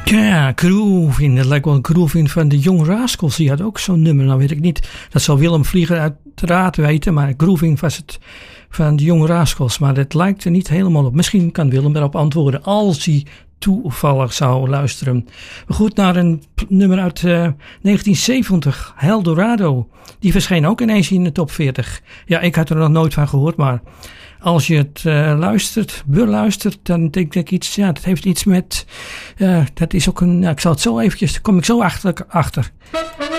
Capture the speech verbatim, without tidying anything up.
Ja, Groovin. Dat lijkt wel een Groovin van de Young Rascals. Die had ook zo'n nummer. Nou weet ik niet. Dat zal Willem Vlieger uiteraard weten. Maar Groovin was het van de Young Rascals. Maar dat lijkt er niet helemaal op. Misschien kan Willem daarop antwoorden. Als hij toevallig zou luisteren. Goed, naar een nummer uit uh, negentien zeventig. Eldorado. Die verscheen ook ineens in de top veertig. Ja, ik had er nog nooit van gehoord. Maar als je het uh, luistert, beluistert, dan denk ik iets, ja, dat heeft iets met, uh, dat is ook een, ja, ik zal het zo eventjes, daar kom ik zo achter. achter.